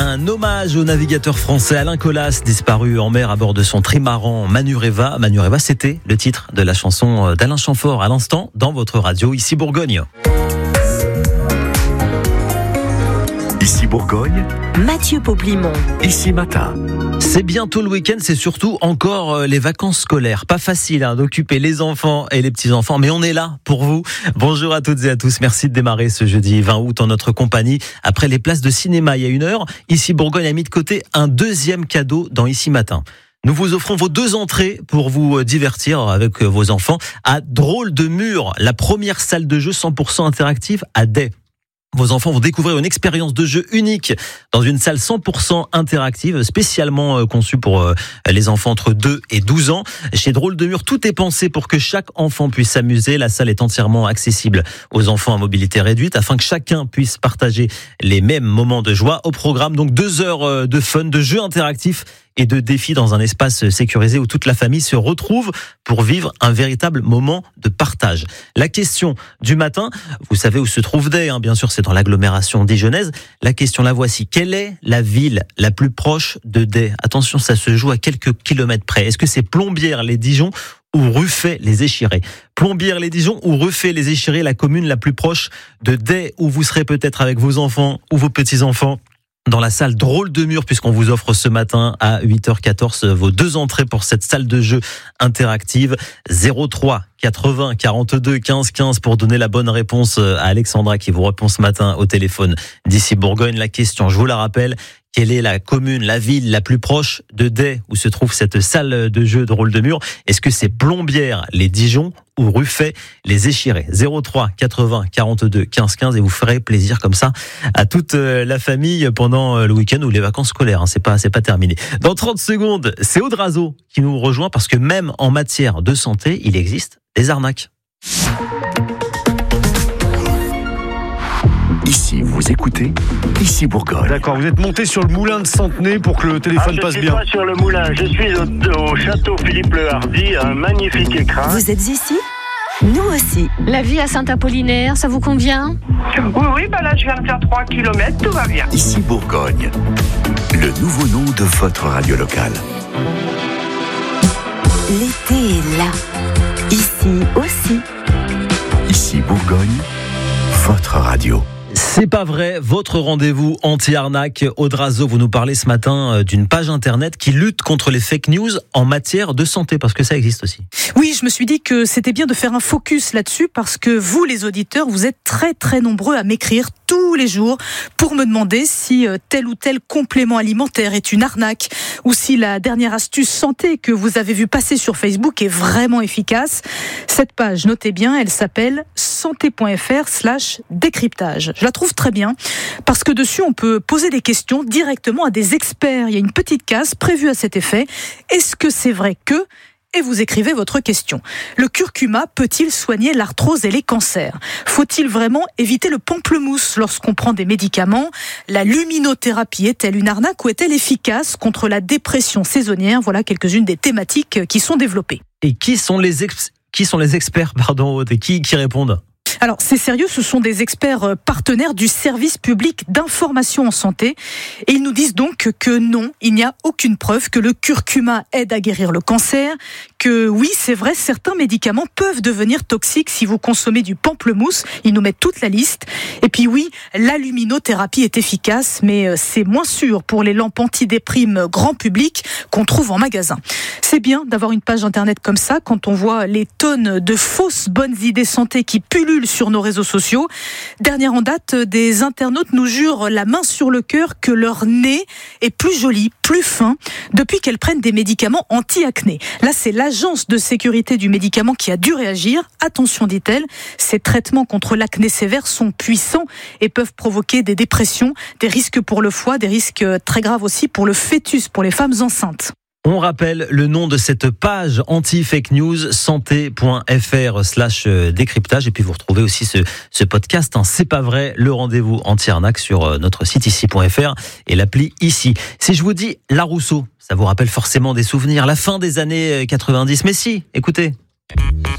Un hommage au navigateur français Alain Colas, disparu en mer à bord de son trimaran Manureva. Manureva, c'était le titre de la chanson d'Alain Chamfort à l'instant dans votre radio, ici Bourgogne. Ici Bourgogne, Mathieu Poplimont. Ici Matin. C'est bientôt le week-end, c'est surtout encore les vacances scolaires. Pas facile d'occuper les enfants et les petits-enfants, mais on est là pour vous. Bonjour à toutes et à tous, merci de démarrer ce jeudi 20 août en notre compagnie. Après les places de cinéma il y a 1 heure, Ici Bourgogne a mis de côté un deuxième cadeau dans Ici Matin. Nous vous offrons vos 2 entrées pour vous divertir avec vos enfants à Drôle de Mur, la première salle de jeu 100% interactive à Day. Vos enfants vont découvrir une expérience de jeu unique dans une salle 100% interactive, spécialement conçue pour les enfants entre 2 et 12 ans. Chez Drôle de Mur, tout est pensé pour que chaque enfant puisse s'amuser. La salle est entièrement accessible aux enfants à mobilité réduite afin que chacun puisse partager les mêmes moments de joie. Au programme, donc 2 heures de fun, de jeux interactifs et de défis dans un espace sécurisé où toute la famille se retrouve pour vivre un véritable moment de partage. La question du matin, vous savez où se trouve Day, bien sûr c'est dans l'agglomération dijonnaise. La question la voici, quelle est la ville la plus proche de Day ? Attention, ça se joue à quelques kilomètres près. Est-ce que c'est Plombières-les-Dijon ou Ruffey-les-Échirés? Plombières-les-Dijon ou Ruffey-les-Échirés, la commune la plus proche de Day, où vous serez peut-être avec vos enfants ou vos petits-enfants dans la salle Drôle de Mur, puisqu'on vous offre ce matin à 8h14 vos 2 entrées pour cette salle de jeu interactive. 03 80 42 15 15 pour donner la bonne réponse à Alexandra qui vous répond ce matin au téléphone d'Ici Bourgogne. La question, je vous la rappelle, quelle est la commune, la ville la plus proche de Day où se trouve cette salle de jeu Drôle de Mur? Est-ce que c'est Plombières-les-Dijon ou Ruffey-les-Échirés? 03 80 42 15 15 et vous ferez plaisir comme ça à toute la famille pendant le week-end ou les vacances scolaires. C'est pas terminé. Dans 30 secondes, c'est Audrazo qui nous rejoint parce que même en matière de santé, il existe des arnaques. Ici vous écoutez, Ici Bourgogne. D'accord, vous êtes monté sur le moulin de Centenay pour que le téléphone passe bien. Je suis pas sur le moulin, je suis au château Philippe le Hardy, un magnifique écrin. Vous êtes ici ? Nous aussi. La vie à Saint-Apollinaire, ça vous convient ? Oui, là je viens de faire 3 km, tout va bien. Ici Bourgogne, le nouveau nom de votre radio locale. L'été est là. Ici aussi. Ici Bourgogne, votre radio. C'est pas vrai, votre rendez-vous anti-arnaque. Audrazo, vous nous parlez ce matin d'une page internet qui lutte contre les fake news en matière de santé, parce que ça existe aussi. Oui, je me suis dit que c'était bien de faire un focus là-dessus parce que vous, les auditeurs, vous êtes très très nombreux à m'écrire tous les jours pour me demander si tel ou tel complément alimentaire est une arnaque ou si la dernière astuce santé que vous avez vu passer sur Facebook est vraiment efficace. Cette page, notez bien, elle s'appelle santé.fr/décryptage. Je la trouve très bien parce que dessus on peut poser des questions directement à des experts. Il y a une petite case prévue à cet effet. Est-ce que c'est vrai que... Et vous écrivez votre question. Le curcuma peut-il soigner l'arthrose et les cancers ? Faut-il vraiment éviter le pamplemousse lorsqu'on prend des médicaments ? La luminothérapie est-elle une arnaque ou est-elle efficace contre la dépression saisonnière ? Voilà quelques-unes des thématiques qui sont développées. Et qui sont les experts, et qui répondent ? Alors, c'est sérieux, ce sont des experts partenaires du service public d'information en santé. Et ils nous disent donc que non, il n'y a aucune preuve que le curcuma aide à guérir le cancer, que oui, c'est vrai, certains médicaments peuvent devenir toxiques si vous consommez du pamplemousse. Ils nous mettent toute la liste. Et puis oui, la luminothérapie est efficace, mais c'est moins sûr pour les lampes antidéprime grand public qu'on trouve en magasin. C'est bien d'avoir une page internet comme ça quand on voit les tonnes de fausses bonnes idées santé qui pullulent sur nos réseaux sociaux. Dernière en date, des internautes nous jurent la main sur le cœur que leur nez est plus joli, plus fin, depuis qu'elles prennent des médicaments anti-acné. Là, c'est l'agence de sécurité du médicament qui a dû réagir. Attention, dit-elle, ces traitements contre l'acné sévère sont puissants et peuvent provoquer des dépressions, des risques pour le foie, des risques très graves aussi pour le fœtus, pour les femmes enceintes. On rappelle le nom de cette page anti-fake news, santé.fr/décryptage. Et puis vous retrouvez aussi ce podcast, C'est pas vrai, le rendez-vous anti-arnaque sur notre site ici.fr et l'appli Ici. Si je vous dis La Rousseau, ça vous rappelle forcément des souvenirs, la fin des années 90. Mais si, écoutez.